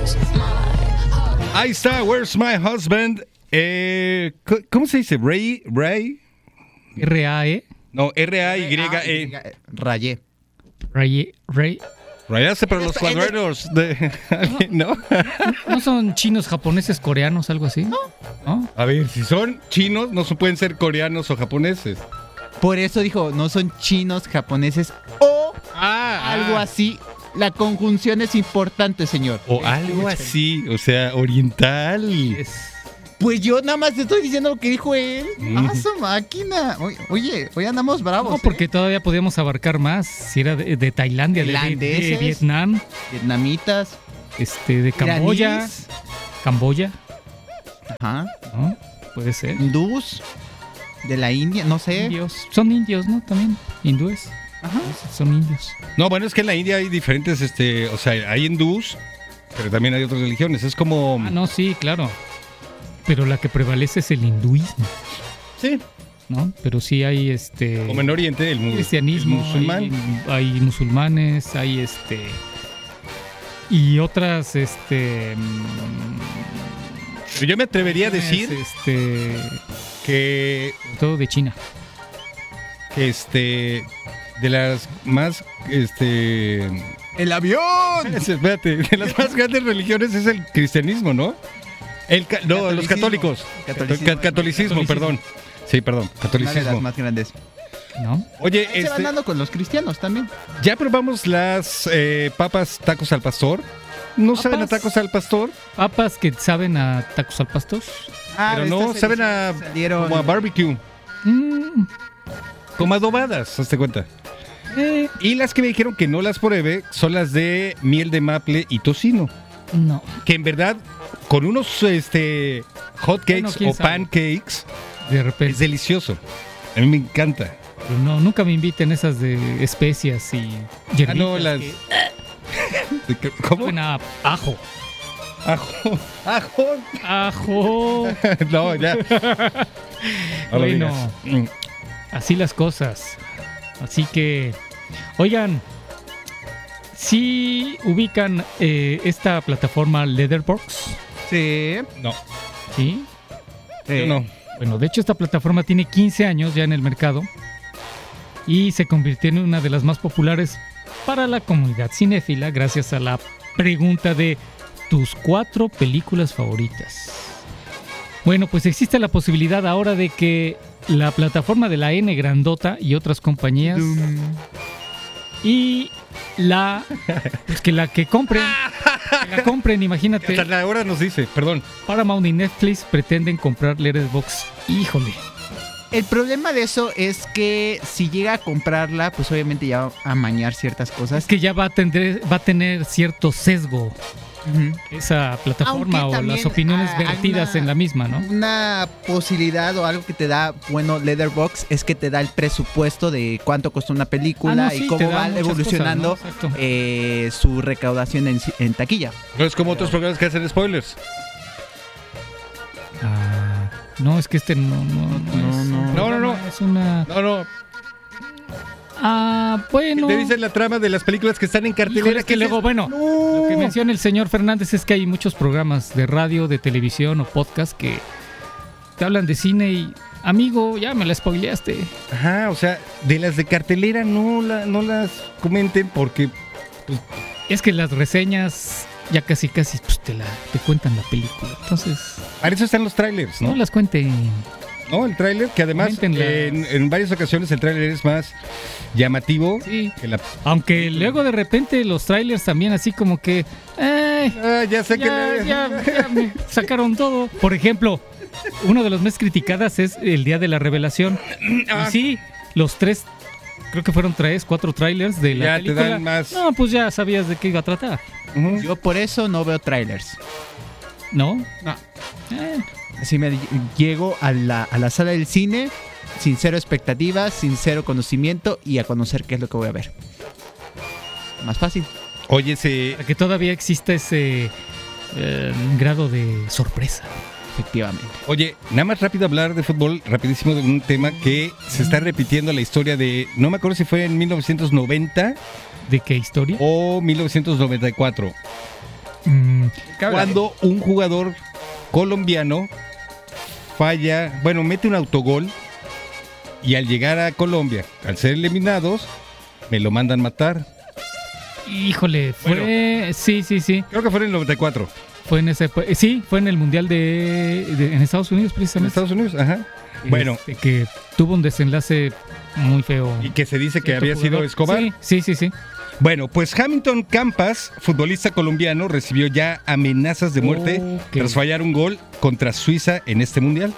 Ahí está, Where's My Husband. ¿Cómo se dice? Ray. R-A-E. No, R-A-Y-E. Rayé. Rayaste para los cuadernos de alguien, ¿no? ¿No son chinos, japoneses, coreanos, algo así? ¿No? A ver, si son chinos, no pueden ser coreanos o japoneses. Por eso dijo, no son chinos, japoneses o algo así. La conjunción es importante, señor. O algo así, o sea, oriental. Pues yo nada más te estoy diciendo lo que dijo él. ¡Ah, su máquina! Oye, hoy andamos bravos. No, porque todavía podíamos abarcar más. Si era de Tailandia, de Vietnam. Vietnamitas. De Camboya. Iraníes. Camboya. Ajá. ¿No? Puede ser. Hindús. De la India, no sé. Indios. Son indios, ¿no? También. Hindúes. Ajá. Son indios. No, bueno, es que en la India hay diferentes, o sea, hay hindús, pero también hay otras religiones. Es como... No, sí, claro. Pero la que prevalece es el hinduismo. Sí. ¿No? Pero sí hay como en Oriente, el cristianismo, el musulmán. Hay musulmanes, hay y otras Pero yo me atrevería a decir que todo de China. Que de las más ¡el avión! Espérate, de las más grandes religiones es el cristianismo, ¿no? No, los católicos. Catolicismo, perdón. Sí, perdón, catolicismo. Una de las más grandes. ¿No? Oye, se van dando con los cristianos también. ¿Ya probamos las papas tacos al pastor? ¿No saben a tacos al pastor? Papas que saben a tacos al pastor. Pero no, saben como a barbecue. Como adobadas, hazte cuenta. Y las que me dijeron que no las pruebe son las de miel de maple y tocino. No. Que en verdad, con unos hot cakes o pancakes, de repente es delicioso. A mí me encanta. Pero no, nunca me inviten esas de especias y hierbitas. No, las... ¿Cómo? Buena ajo. Ajo. No, ya. Bueno, así las cosas. Así que, oigan, ¿sí ubican esta plataforma Letterboxd? Sí. No. ¿Sí? Yo no. Bueno, de hecho esta plataforma tiene 15 años ya en el mercado y se convirtió en una de las más populares para la comunidad cinéfila gracias a la pregunta de tus 4 películas favoritas. Bueno, pues existe la posibilidad ahora de que la plataforma de la N grandota y otras compañías y que la compren, imagínate. Hasta la hora nos dice, perdón. Paramount y Netflix pretenden comprar Letterboxd. Híjole. El problema de eso es que si llega a comprarla, pues obviamente ya va a amañar ciertas cosas. Es que ya va a tener cierto sesgo. Esa plataforma o las opiniones vertidas en la misma, ¿no? Una posibilidad o algo que te da, Letterboxd es que te da el presupuesto de cuánto costó una película y cómo va evolucionando cosas, ¿no? Su recaudación en taquilla. No es como otros programas que hacen spoilers. No, es que no. Es una... No. Bueno. Te dicen la trama de las películas que están en cartelera. Es que luego, lo que menciona el señor Fernández es que hay muchos programas de radio, de televisión o podcast que te hablan de cine y, amigo, ya me la spoileaste. Ajá, o sea, de las de cartelera no las comenten porque... Pues, es que las reseñas ya casi pues, te cuentan la película. Entonces... Para eso están los trailers, ¿no? No las cuenten. No, el tráiler, que además en varias ocasiones el tráiler es más llamativo. Sí. Aunque luego de repente los trailers también así como que... ya sé ya me sacaron todo. Por ejemplo, uno de los más criticadas es el Día de la Revelación. Y sí, los 3, creo que fueron 4 trailers de la película. Te dan más... No, pues ya sabías de qué iba a tratar. Yo por eso no veo trailers. ¿No? No. Así me llego a la sala del cine sin cero expectativas, sin cero conocimiento y a conocer qué es lo que voy a ver. Más fácil. Oye, para que todavía exista ese grado de sorpresa. Efectivamente. Oye, nada más rápido hablar de fútbol, rapidísimo, de un tema que se está repitiendo la historia de... No me acuerdo si fue en 1990. ¿De qué historia? O 1994. Cuando un jugador colombiano mete un autogol y al llegar a Colombia, al ser eliminados, me lo mandan matar. Híjole, fue... Sí. Creo que fue en el 94. Fue en el Mundial en Estados Unidos, precisamente. En Estados Unidos, ajá. Bueno. Que tuvo un desenlace muy feo. Y que se dice que había sido Escobar. Sí. Bueno, pues Hamilton Campas, futbolista colombiano, recibió ya amenazas de muerte tras fallar un gol contra Suiza en este mundial.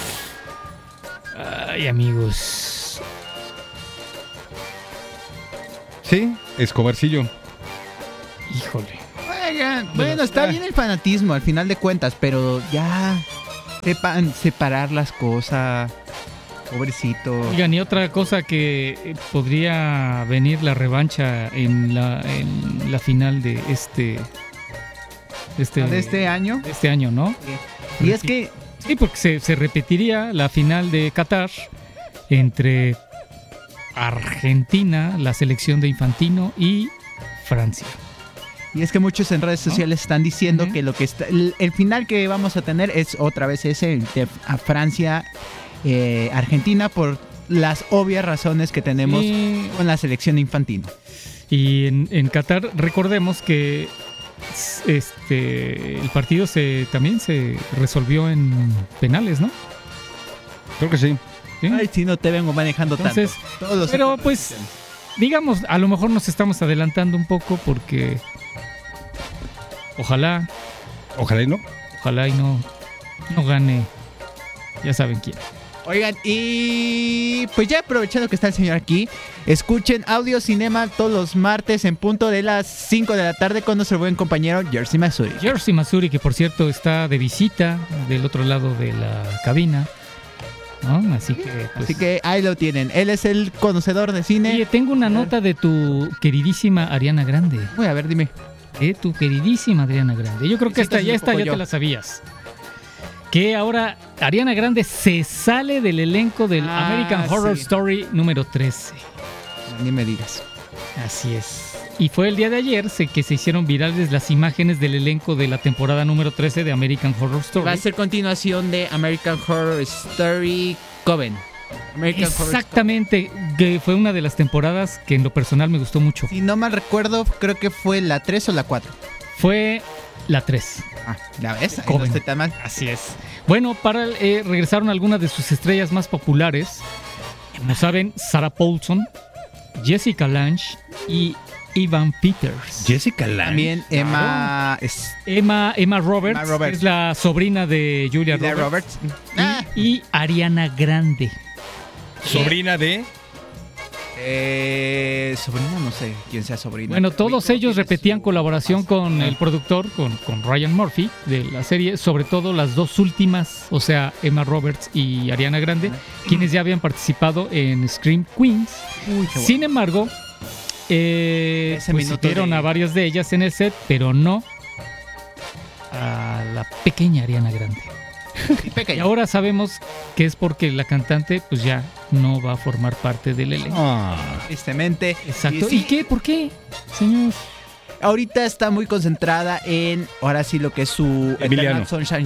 Ay, amigos. Sí, Escobarcillo. Híjole. Oigan, bueno, está bien el fanatismo al final de cuentas, pero ya sepan separar las cosas. Pobrecito. Oigan, y otra cosa que podría venir la revancha en la final de este año. De este año, ¿no? Sí. Y es que... Sí, porque se repetiría la final de Qatar entre Argentina, la selección de Infantino, y Francia. Y es que muchos en redes sociales están diciendo que lo que está, el final que vamos a tener es otra vez ese de Francia, Argentina, por las obvias razones que tenemos con la selección de Infantino. Y en Qatar, recordemos que el partido también se resolvió en penales, ¿no? Creo que sí. Ay, si no te vengo manejando tanto. Pero pues, digamos, a lo mejor nos estamos adelantando un poco porque ojalá y no. Ojalá y no gane. Ya saben quién. Oigan, y pues ya aprovechando que está el señor aquí, escuchen Audio Cinema todos los martes en punto de las 5 de la tarde con nuestro buen compañero Jersey Masuri. Jersey Masuri, que por cierto está de visita del otro lado de la cabina, ¿no? Así que ahí lo tienen. Él es el conocedor de cine. Oye, tengo una nota de tu queridísima Ariana Grande. Uy, a ver, dime. Tu queridísima Ariana Grande. Yo creo que esta ya te la sabías. Que ahora Ariana Grande se sale del elenco del American Horror Story número 13. Ni me digas. Así es. Y fue el día de ayer que se hicieron virales las imágenes del elenco de la temporada número 13 de American Horror Story. Va a ser continuación de American Horror Story Coven. Exactamente, que fue una de las temporadas que en lo personal me gustó mucho. Si no mal recuerdo, creo que fue la 3 o la 4. Fue la 3. ¿Ya ves? Ahí no estoy tan mal. Así es. Bueno, regresaron algunas de sus estrellas más populares. Como saben, Sarah Paulson, Jessica Lange y Evan Peters. Jessica Lange. También Emma Roberts, es la sobrina de Julia Roberts. Y Ariana Grande. ¿Sobrina de? Sobrina, no sé quién sea sobrina. Bueno, todos ellos repetían colaboración con el productor, con Ryan Murphy de la serie, sobre todo las dos últimas, o sea, Emma Roberts y Ariana Grande, quienes ya habían participado en Scream Queens. Sin embargo, pusieron a varias de ellas en el set, pero no a la pequeña Ariana Grande. Y ahora sabemos que es porque la cantante pues ya no va a formar parte del elenco. Tristemente. Exacto. ¿Y qué? ¿Por qué, señor? Ahorita está muy concentrada en, ahora sí, lo que es su Eternal Sunshine.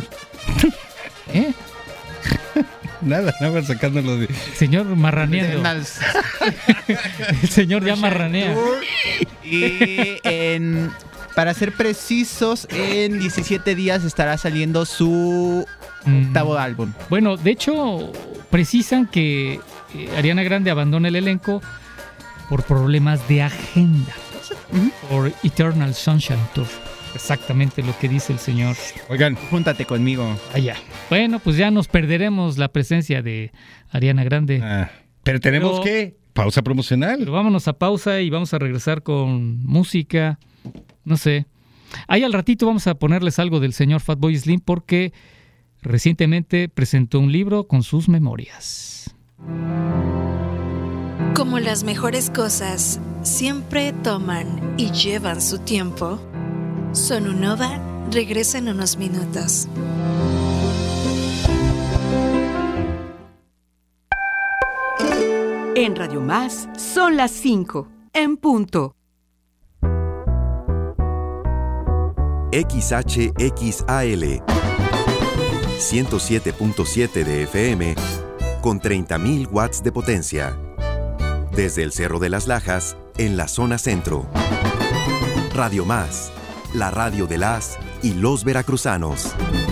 Nada sacándolo de... Señor marraneando. El señor ya marranea. Y para ser precisos, en 17 días estará saliendo su octavo álbum. Bueno, de hecho, precisan que Ariana Grande abandona el elenco por problemas de agenda. Por Eternal Sunshine Tour. Exactamente lo que dice el señor. Oigan, júntate conmigo. Allá. Bueno, pues ya nos perderemos la presencia de Ariana Grande. Pero tenemos que pausa promocional. Pero vámonos a pausa y vamos a regresar con música. No sé. Ahí al ratito vamos a ponerles algo del señor Fatboy Slim porque recientemente presentó un libro con sus memorias. Como las mejores cosas siempre toman y llevan su tiempo, Sonunova regresa en unos minutos. En Radio Más son las 5 en punto. XHXAL 107.7 de FM con 30.000 watts de potencia. Desde el Cerro de las Lajas, en la zona centro. Radio Más, la radio de las y los veracruzanos.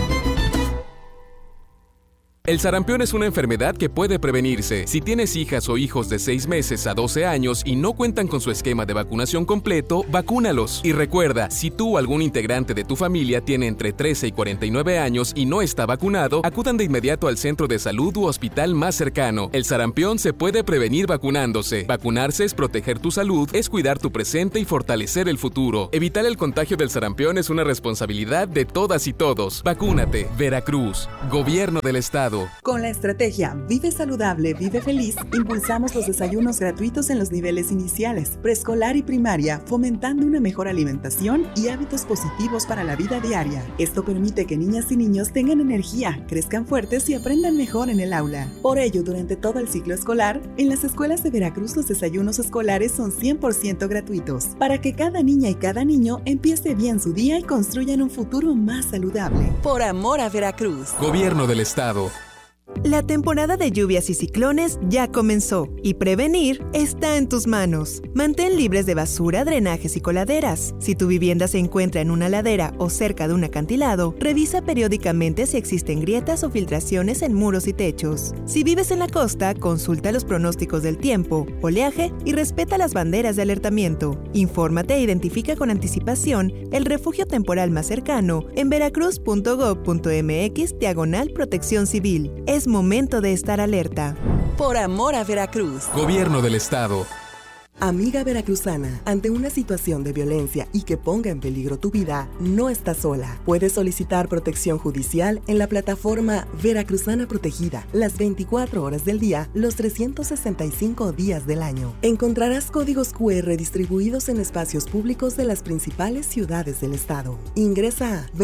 El sarampión es una enfermedad que puede prevenirse. Si tienes hijas o hijos de 6 meses a 12 años y no cuentan con su esquema de vacunación completo, vacúnalos. Y recuerda, si tú o algún integrante de tu familia tiene entre 13 y 49 años y no está vacunado, acudan de inmediato al centro de salud u hospital más cercano. El sarampión se puede prevenir vacunándose. Vacunarse es proteger tu salud, es cuidar tu presente y fortalecer el futuro. Evitar el contagio del sarampión es una responsabilidad de todas y todos. Vacúnate. Veracruz. Gobierno del Estado. Con la estrategia Vive Saludable, Vive Feliz, impulsamos los desayunos gratuitos en los niveles iniciales, preescolar y primaria, fomentando una mejor alimentación y hábitos positivos para la vida diaria. Esto permite que niñas y niños tengan energía, crezcan fuertes y aprendan mejor en el aula. Por ello, durante todo el ciclo escolar, en las escuelas de Veracruz los desayunos escolares son 100% gratuitos, para que cada niña y cada niño empiece bien su día y construyan un futuro más saludable. Por amor a Veracruz. Gobierno del Estado. La temporada de lluvias y ciclones ya comenzó y prevenir está en tus manos. Mantén libres de basura, drenajes y coladeras. Si tu vivienda se encuentra en una ladera o cerca de un acantilado, revisa periódicamente si existen grietas o filtraciones en muros y techos. Si vives en la costa, consulta los pronósticos del tiempo, oleaje y respeta las banderas de alertamiento. Infórmate e identifica con anticipación el refugio temporal más cercano en veracruz.gov.mx/protección civil. Es momento de estar alerta. Por amor a Veracruz. Gobierno del Estado. Amiga veracruzana, ante una situación de violencia y que ponga en peligro tu vida, no estás sola. Puedes solicitar protección judicial en la plataforma Veracruzana Protegida, las 24 horas del día, los 365 días del año. Encontrarás códigos QR distribuidos en espacios públicos de las principales ciudades del estado. Ingresa a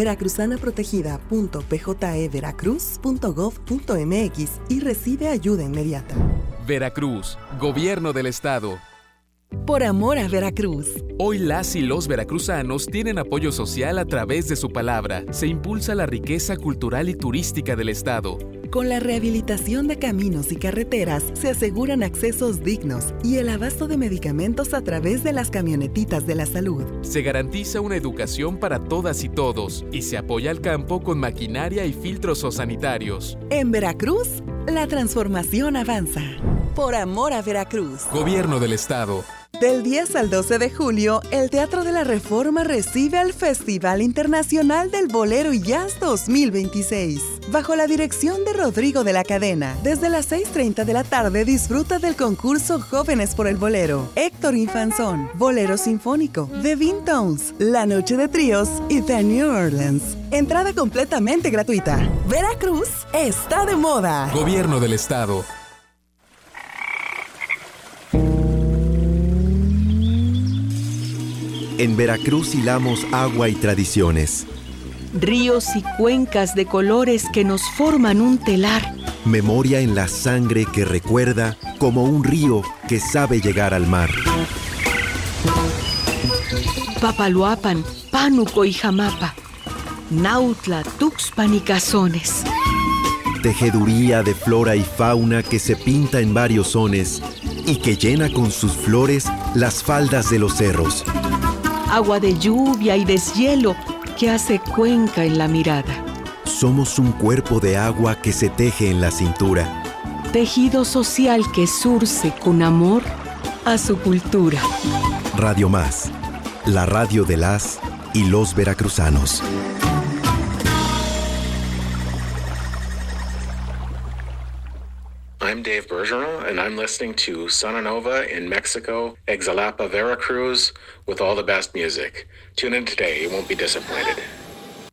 veracruzanaprotegida.pjeveracruz.gov.mx y recibe ayuda inmediata. Veracruz, Gobierno del Estado. Por amor a Veracruz. Hoy las y los veracruzanos tienen apoyo social a través de su palabra. Se impulsa la riqueza cultural y turística del estado. Con la rehabilitación de caminos y carreteras, se aseguran accesos dignos y el abasto de medicamentos a través de las camionetitas de la salud. Se garantiza una educación para todas y todos y se apoya al campo con maquinaria y filtros sanitarios. En Veracruz, la transformación avanza. Por amor a Veracruz. Gobierno del Estado. Del 10 al 12 de julio, el Teatro de la Reforma recibe al Festival Internacional del Bolero y Jazz 2026. Bajo la dirección de Rodrigo de la Cadena, desde las 6:30 de la tarde disfruta del concurso Jóvenes por el Bolero, Héctor Infanzón, Bolero Sinfónico, The Vintones, La Noche de Tríos y The New Orleans. Entrada completamente gratuita. Veracruz está de moda. Gobierno del Estado. En Veracruz hilamos agua y tradiciones. Ríos y cuencas de colores que nos forman un telar. Memoria en la sangre que recuerda como un río que sabe llegar al mar. Papaloapan, Pánuco y Jamapa. Nautla, Tuxpan y Cazones. Tejeduría de flora y fauna que se pinta en varios sones y que llena con sus flores las faldas de los cerros. Agua de lluvia y deshielo que hace cuenca en la mirada. Somos un cuerpo de agua que se teje en la cintura. Tejido social que surce con amor a su cultura. Radio Más, la radio de las y los veracruzanos. I'm Dave Bergeron, and I'm listening to Sonanova in Mexico, Exalapa, Veracruz, with all the best music. Tune in today, you won't be disappointed.